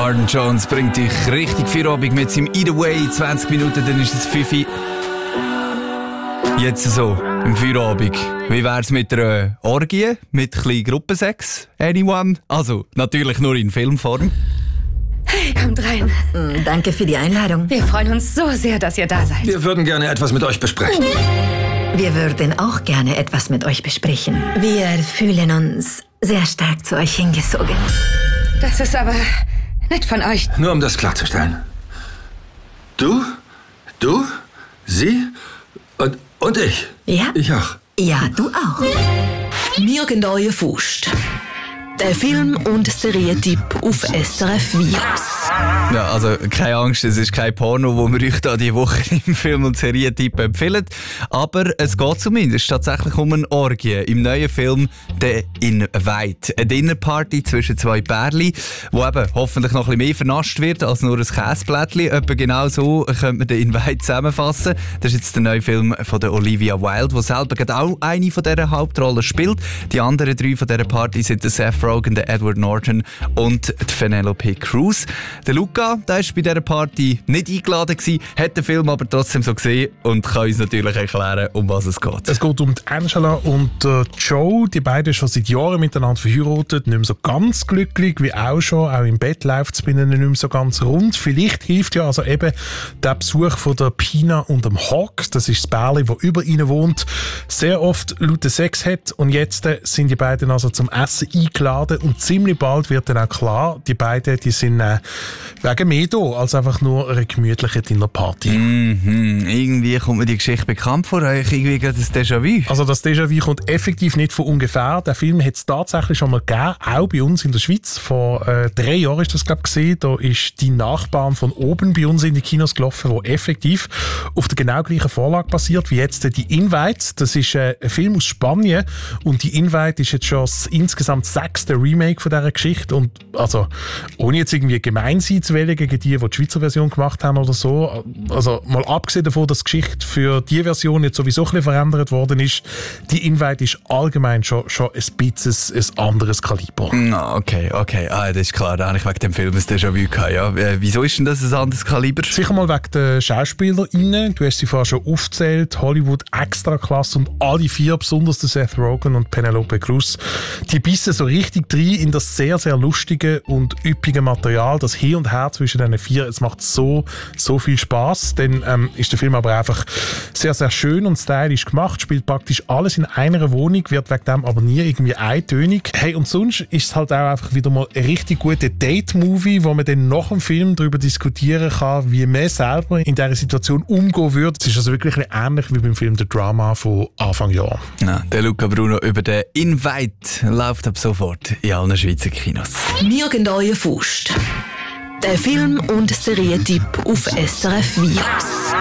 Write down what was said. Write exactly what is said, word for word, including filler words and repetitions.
Arden Jones bringt dich richtig Feierabend mit seinem Either Way. zwanzig Minuten, dann ist es fünf Uhr. Jetzt so, im Feierabend. Wie wär's mit einer Orgie? Mit ein bisschen Gruppensex? Anyone? Also, natürlich nur in Filmform. Hey, kommt rein. Danke für die Einladung. Wir freuen uns so sehr, dass ihr da seid. Wir würden gerne etwas mit euch besprechen. Wir würden auch gerne etwas mit euch besprechen. Wir fühlen uns sehr stark zu euch hingezogen. Das ist aber nett von euch. Nur um das klarzustellen. Du, du, sie und, und ich. Ja? Ich auch. Ja, du auch. Nirgendwo Faust. Der Film- und Serientipp auf S R F Virus. Ja, also keine Angst, es ist kein Porno, wo wir euch da die Woche im Film- und Serientipp empfehlen. Aber es geht zumindest tatsächlich um eine Orgie im neuen Film «The Invite». Eine Dinnerparty zwischen zwei Pärchen, wo eben hoffentlich noch ein bisschen mehr vernascht wird als nur ein Käseblättchen. Etwa genau so könnte man «The Invite» zusammenfassen. Das ist jetzt der neue Film von der Olivia Wilde, die selber gerade auch eine von dieser Hauptrollen spielt. Die anderen drei von dieser Party sind der Seth Rogen, der Edward Norton und die Penelope Cruz. Der Luca, der war bei dieser Party nicht eingeladen gewesen, hat den Film aber trotzdem so gesehen und kann uns natürlich erklären, um was es geht. Es geht um die Angela und äh, Joe. Die beiden schon seit Jahren miteinander verheiratet, nicht mehr so ganz glücklich, wie auch schon. Auch im Bett läuft es bei ihnen nicht mehr so ganz rund. Vielleicht hilft ja also eben der Besuch von der Pina und dem Hawk. Das ist das Bärli, das über ihnen wohnt, sehr oft lauten Sex hat. Und jetzt äh, sind die beiden also zum Essen eingeladen und ziemlich bald wird dann auch klar, die beiden, die sind äh, wegen mehr da, als einfach nur eine gemütliche Dinnerparty. Mhm. Irgendwie kommt mir die Geschichte bekannt vor, euch irgendwie gerade das Déjà-vu. Also das Déjà-vu kommt effektiv nicht von ungefähr. Der Film hat es tatsächlich schon mal gegeben, auch bei uns in der Schweiz. Vor äh, drei Jahren ist das, glaube ich, gesehen. Da ist die Nachbarn von oben bei uns in die Kinos gelaufen, wo effektiv auf der genau gleichen Vorlage basiert wie jetzt die Invite. Das ist äh, ein Film aus Spanien und die Invite ist jetzt schon das insgesamt sechste Remake von dieser Geschichte. Und also, ohne jetzt irgendwie gemein sein zu wählen gegen die, die die Schweizer Version gemacht haben oder so. Also mal abgesehen davon, dass die Geschichte für die Version jetzt sowieso ein bisschen verändert worden ist, die Invite ist allgemein schon, schon ein bisschen ein anderes Kaliber. Ah, okay, okay. Ah, das ist klar, da habe ich wegen dem Film ein Déjà-vu gehabt. Ja. Äh, wieso ist denn das ein anderes Kaliber? Sicher mal wegen der SchauspielerInnen. Du hast sie vorher schon aufgezählt. Hollywood Extraklasse und alle vier, besonders der Seth Rogen und Penelope Cruz, die bissen so richtig rein in das sehr, sehr lustige und üppige Material, das Hin und Her zwischen den vier. Es macht so, so viel Spass. Dann ähm, ist der Film aber einfach sehr, sehr schön und stylisch gemacht, spielt praktisch alles in einer Wohnung, wird wegen dem aber nie irgendwie eintönig. Hey, und sonst ist es halt auch einfach wieder mal ein richtig guter Date-Movie, wo man dann nach dem Film darüber diskutieren kann, wie man selber in dieser Situation umgehen würde. Es ist also wirklich ähnlich wie beim Film «The Drama» von Anfang Jahr. Ja, der Luca Bruno über den Invite läuft ab sofort in allen Schweizer Kinos. Nirgendwo Faust. Der Film- und Serientipp auf S R F Virus.